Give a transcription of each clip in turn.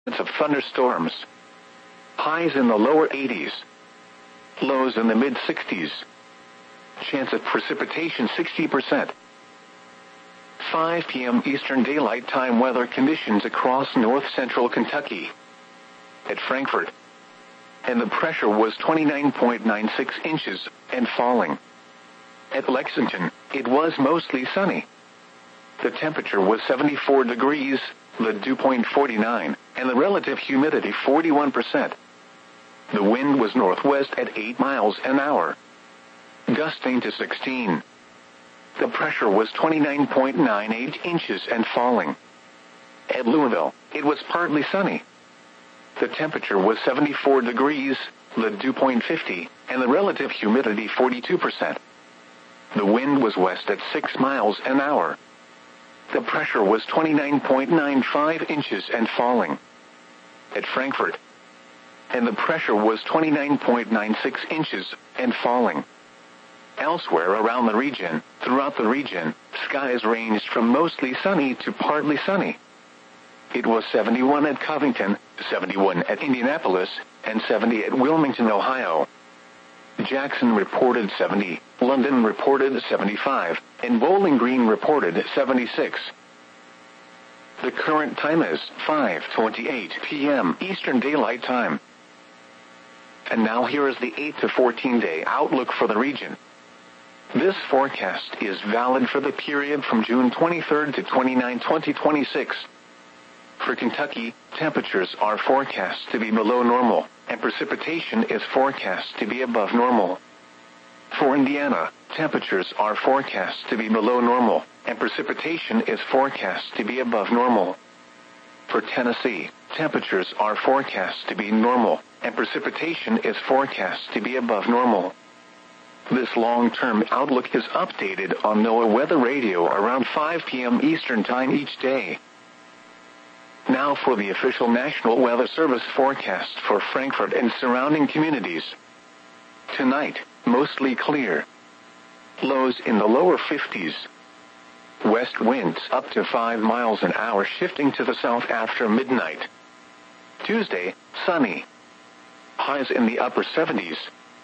of thunderstorms. Highs in the lower 80s. Lows in the mid-60s. Chance of precipitation 60%. 5 p.m. Eastern Daylight Time weather conditions across north-central Kentucky. At Frankfort. And the pressure was 29.96 inches and falling. At Lexington, it was mostly sunny. The temperature was 74 degrees, the dew point 49, and the relative humidity 41%. The wind was northwest at 8 miles an hour, gusting to 16. The pressure was 29.98 inches and falling. At Louisville, it was partly sunny. The temperature was 74 degrees, the dew point 50, and the relative humidity 42%. The wind was west at 6 miles an hour. The pressure was 29.95 inches and falling. At Frankfort. And the pressure was 29.96 inches and falling. Elsewhere around the region, throughout the region, skies ranged from mostly sunny to partly sunny. It was 71 at Covington, 71 at Indianapolis, and 70 at Wilmington, Ohio. Jackson reported 70, London reported 75, and Bowling Green reported 76. The current time is 5:28 p.m. Eastern Daylight Time. And now here is the 8 to 14-day outlook for the region. This forecast is valid for the period from June 23 to 29, 2026. For Kentucky, temperatures are forecast to be below normal, and precipitation is forecast to be above normal. For Indiana, temperatures are forecast to be below normal, and precipitation is forecast to be above normal. For Tennessee, temperatures are forecast to be normal, and precipitation is forecast to be above normal. This long-term outlook is updated on NOAA Weather Radio around 5 p.m. Eastern Time each day. Now for the official National Weather Service forecast for Frankfort and surrounding communities. Tonight, mostly clear. Lows in the lower 50s. West winds up to 5 miles an hour shifting to the south after midnight. Tuesday, sunny. Highs in the upper 70s.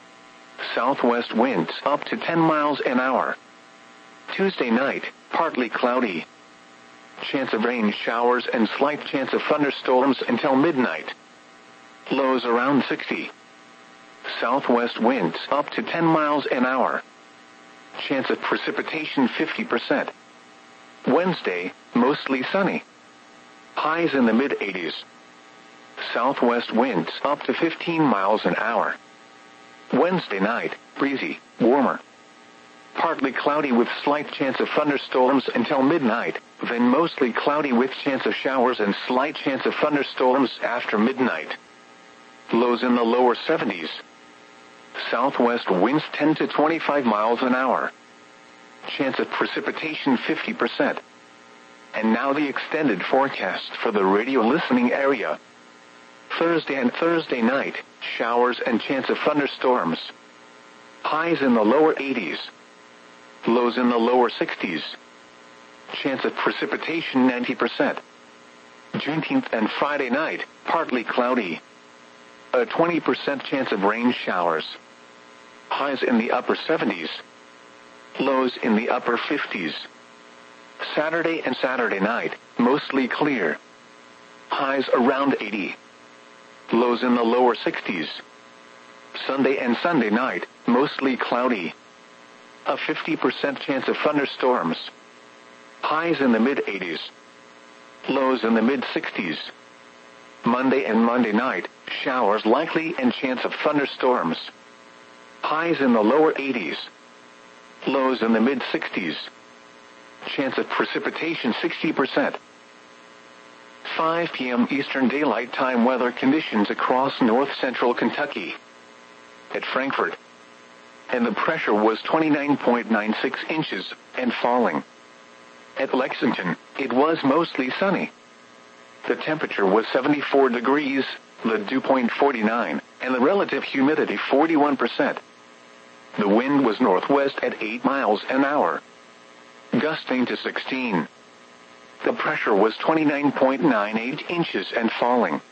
Southwest winds up to 10 miles an hour. Tuesday night, partly cloudy. Chance of rain showers and slight chance of thunderstorms until midnight. Lows around 60. Southwest winds up to 10 miles an hour. Chance of precipitation 50%. Wednesday, mostly sunny. Highs in the mid-80s. Southwest winds up to 15 miles an hour. Wednesday night, breezy, warmer. Partly cloudy with slight chance of thunderstorms until midnight, then mostly cloudy with chance of showers and slight chance of thunderstorms after midnight. Lows in the lower 70s. Southwest winds 10 to 25 miles an hour. Chance of precipitation 50%. And now the extended forecast for the radio listening area. Thursday and Thursday night, showers and chance of thunderstorms. Highs in the lower 80s. Lows in the lower 60s. Chance of precipitation 90%. Juneteenth and Friday night, partly cloudy. A 20% chance of rain showers. Highs in the upper 70s. Lows in the upper 50s. Saturday and Saturday night, mostly clear. Highs around 80. Lows in the lower 60s. Sunday and Sunday night, mostly cloudy. A 50% chance of thunderstorms. Highs in the mid-80s. Lows in the mid-60s. Monday and Monday night, showers likely and chance of thunderstorms. Highs in the lower 80s. Lows in the mid-60s. Chance of precipitation 60%. 5 p.m. Eastern Daylight Time weather conditions across north-central Kentucky. At Frankfort. And the pressure was 29.96 inches and falling. At Lexington, it was mostly sunny. The temperature was 74 degrees, the dew point 49, and the relative humidity 41%. The wind was northwest at 8 miles an hour, gusting to 16. The pressure was 29.98 inches and falling.